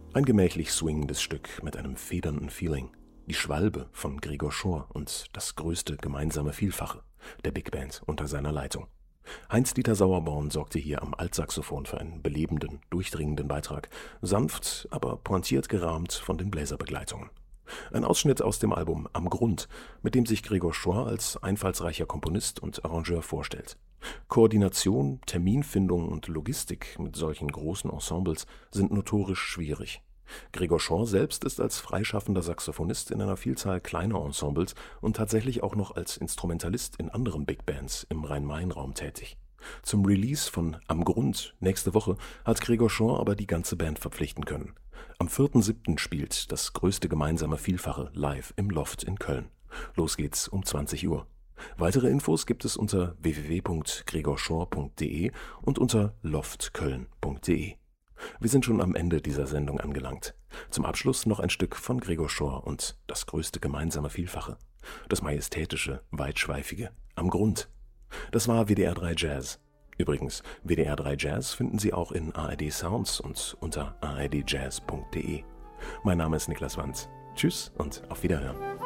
Ein gemächlich swingendes Stück mit einem federnden Feeling. Die Schwalbe von Gregor Schor und das größte gemeinsame Vielfache der Big Band unter seiner Leitung. Heinz-Dieter Sauerborn sorgte hier am Altsaxophon für einen belebenden, durchdringenden Beitrag, sanft, aber pointiert gerahmt von den Bläserbegleitungen. Ein Ausschnitt aus dem Album Am Grund, mit dem sich Gregor Schor als einfallsreicher Komponist und Arrangeur vorstellt. Koordination, Terminfindung und Logistik mit solchen großen Ensembles sind notorisch schwierig. Gregor Schor selbst ist als freischaffender Saxophonist in einer Vielzahl kleiner Ensembles und tatsächlich auch noch als Instrumentalist in anderen Big Bands im Rhein-Main-Raum tätig. Zum Release von Am Grund nächste Woche hat Gregor Schor aber die ganze Band verpflichten können. Am 4.7. spielt das größte gemeinsame Vielfache live im Loft in Köln. Los geht's um 20 Uhr. Weitere Infos gibt es unter www.gregorschor.de und unter loftköln.de. Wir sind schon am Ende dieser Sendung angelangt. Zum Abschluss noch ein Stück von Gregor Schor und das größte gemeinsame Vielfache. Das majestätische, weitschweifige Am Grund. Das war WDR 3 Jazz. Übrigens, WDR 3 Jazz finden Sie auch in ARD Sounds und unter ardjazz.de. Mein Name ist Niklas Wanz. Tschüss und auf Wiederhören.